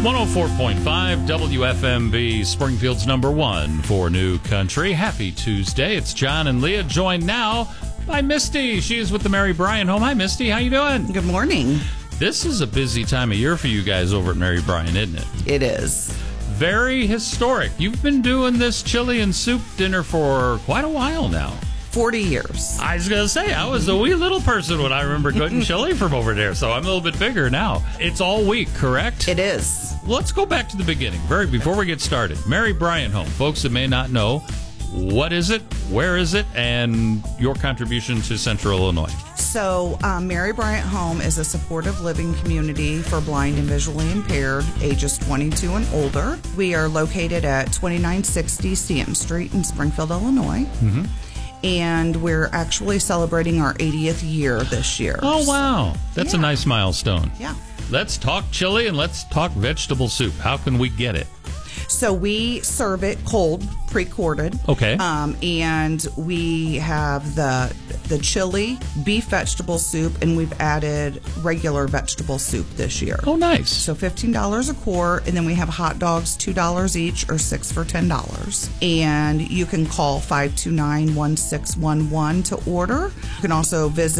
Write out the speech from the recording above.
104.5 WFMB, Springfield's number one for New Country. Happy Tuesday. It's John and Leah, joined now by Misty. She is with the Mary Bryan home. Hi, Misty. How you doing? Good morning. This is a busy time of year for you guys over at Mary Bryan, isn't it? It is. Very historic. You've been doing this chili and soup dinner for quite a while now. 40 years. I was going to say, I was a wee little person when I remember getting chili from over there, so I'm a little bit bigger now. It's all week, correct? It is. Let's go back to the beginning. Before we get started, Mary Bryan Home. Folks that may not know, what is it, where is it, and your contribution to Central Illinois. So, Mary Bryan Home is a supportive living community for blind and visually impaired, ages 22 and older. We are located at 2960 CM Street in Springfield, Illinois. Mm-hmm. And we're actually celebrating our 80th year this year. Oh, wow. That's a nice milestone. Yeah. Let's talk chili and let's talk vegetable soup. How can we get it? So we serve it cold, pre-corded. Okay. And we have the chili, beef vegetable soup, and we've added regular vegetable soup this year. Oh, nice. So $15 a quart, and then we have hot dogs, $2 each, or 6 for $10. And you can call 529-1611 to order. You can also visit